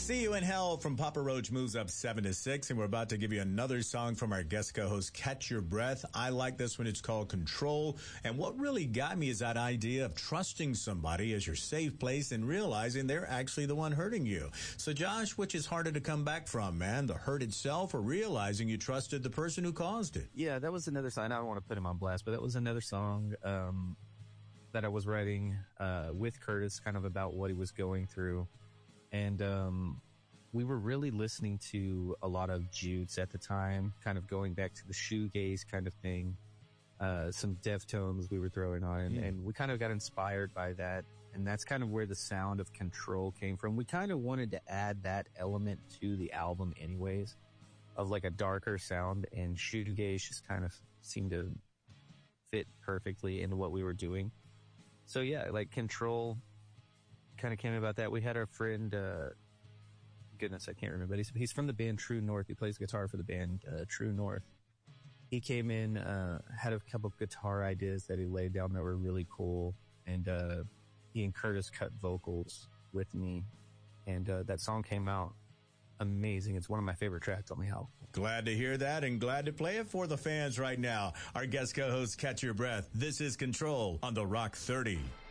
See You in Hell from Papa Roach moves up 7-6, and we're about to give you another song from our guest co-host, Catch Your Breath. I like this one. It's called Control. And what really got me is that idea of trusting somebody as your safe place and realizing they're actually the one hurting you. So, Josh, which is harder to come back from, man? The hurt itself or realizing you trusted the person who caused it? Yeah, that was another song. I don't want to put him on blast, but that was another song that I was writing with Curtis, kind of about what he was going through. And we were really listening to a lot of Jutes at the time, kind of going back to the shoegaze kind of thing, some Deftones we were throwing on, and we kind of got inspired by that. And that's kind of where the sound of Control came from. We kind of wanted to add that element to the album anyways, of like a darker sound, and shoegaze just kind of seemed to fit perfectly into what we were doing. So yeah, like Control kind of came about that. We had our friend, goodness, I can't remember, but he's from the band True North. He plays guitar for the band True North. He came in, had a couple of guitar ideas that he laid down that were really cool, and he and Curtis cut vocals with me, and that song came out amazing. It's one of my favorite tracks on the album. Glad to hear that, and glad to play it for the fans right now. Our guest co-host, Catch Your Breath. This is Control on the Rock 30.